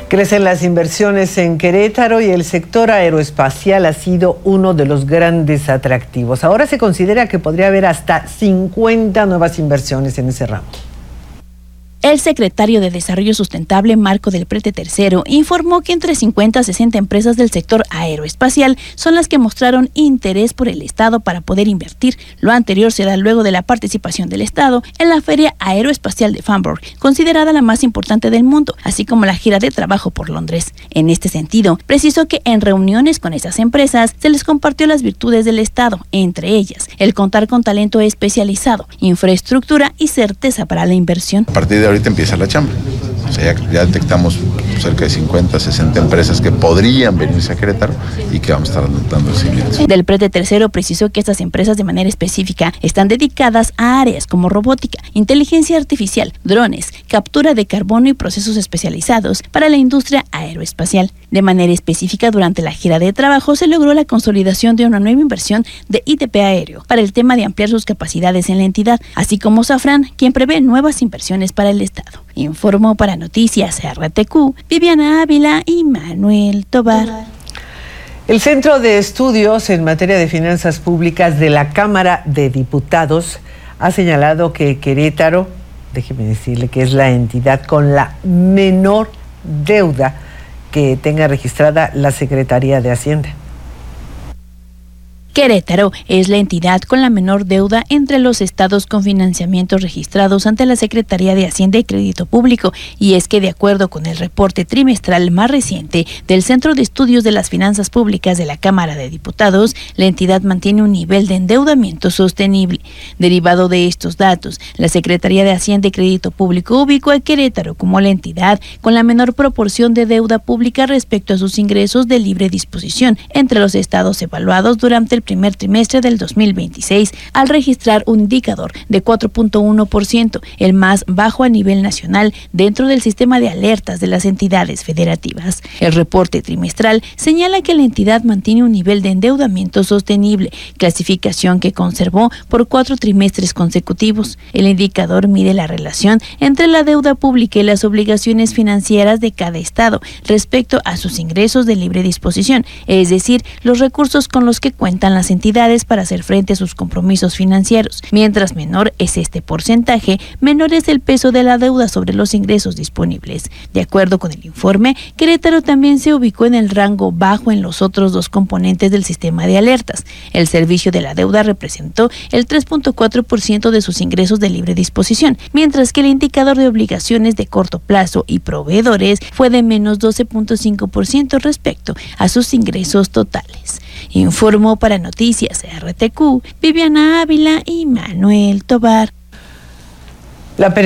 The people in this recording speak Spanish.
Crecen las inversiones en Querétaro y el sector aeroespacial ha sido uno de los grandes atractivos. Ahora se considera que podría haber hasta 50 nuevas inversiones en ese ramo. El secretario de Desarrollo Sustentable, Marco del Prete III, informó que entre 50 a 60 empresas del sector aeroespacial son las que mostraron interés por el Estado para poder invertir. Lo anterior se da luego de la participación del Estado en la Feria Aeroespacial de Farnborough, considerada la más importante del mundo, así como la gira de trabajo por Londres. En este sentido, precisó que en reuniones con esas empresas se les compartió las virtudes del Estado, entre ellas el contar con talento especializado, infraestructura y certeza para la inversión. A partir de ahorita empieza la chamba. O sea, ya detectamos cerca de 50, 60 empresas que podrían venirse a Querétaro y que vamos a estar dando seguimiento. Del Prete III precisó que estas empresas de manera específica están dedicadas a áreas como robótica, inteligencia artificial, drones, captura de carbono y procesos especializados para la industria aeroespacial. De manera específica, durante la gira de trabajo se logró la consolidación de una nueva inversión de ITP Aéreo para el tema de ampliar sus capacidades en la entidad, así como Safran, quien prevé nuevas inversiones para el Estado. Informó para Noticias RTQ, Viviana Ávila y Manuel Tobar. El Centro de Estudios en Materia de Finanzas Públicas de la Cámara de Diputados ha señalado que Querétaro, déjeme decirle que es la entidad con la menor deuda que tenga registrada la Secretaría de Hacienda. Querétaro es la entidad con la menor deuda entre los estados con financiamientos registrados ante la Secretaría de Hacienda y Crédito Público, y es que de acuerdo con el reporte trimestral más reciente del Centro de Estudios de las Finanzas Públicas de la Cámara de Diputados, la entidad mantiene un nivel de endeudamiento sostenible. Derivado de estos datos, la Secretaría de Hacienda y Crédito Público ubicó a Querétaro como la entidad con la menor proporción de deuda pública respecto a sus ingresos de libre disposición entre los estados evaluados durante el primer trimestre del 2026, al registrar un indicador de 4.1%, el más bajo a nivel nacional dentro del sistema de alertas de las entidades federativas. El reporte trimestral señala que la entidad mantiene un nivel de endeudamiento sostenible, clasificación que conservó por 4 trimestres consecutivos. El indicador mide la relación entre la deuda pública y las obligaciones financieras de cada estado respecto a sus ingresos de libre disposición, es decir, los recursos con los que cuentan las entidades para hacer frente a sus compromisos financieros. Mientras menor es este porcentaje, menor es el peso de la deuda sobre los ingresos disponibles. De acuerdo con el informe, Querétaro también se ubicó en el rango bajo en los otros 2 componentes del sistema de alertas. El servicio de la deuda representó el 3.4% de sus ingresos de libre disposición, mientras que el indicador de obligaciones de corto plazo y proveedores fue de menos 12.5% respecto a sus ingresos totales. Informó para Noticias RTQ, Viviana Ávila y Manuel Tobar.